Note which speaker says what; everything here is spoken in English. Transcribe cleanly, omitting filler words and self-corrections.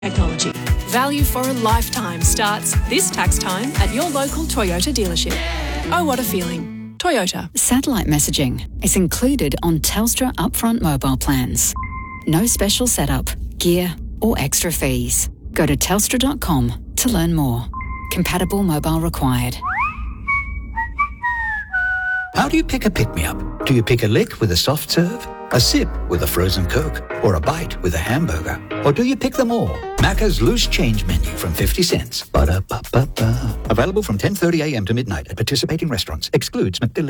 Speaker 1: technology. Value for a lifetime starts this tax time at your local Toyota dealership. Oh, what a feeling. Toyota.
Speaker 2: Satellite messaging is included on Telstra upfront mobile plans. No special setup, gear or extra fees. Go to telstra.com to learn more. Compatible mobile required.
Speaker 3: How do you pick a pick-me-up? Do you pick a lick with a soft serve, a sip with a frozen Coke, or a bite with a hamburger? Or do you pick them all? Macca's loose change menu from 50 cents. Ba-da-ba-ba-ba. Available from 10:30 a.m. to midnight at participating restaurants. Excludes McDelivery.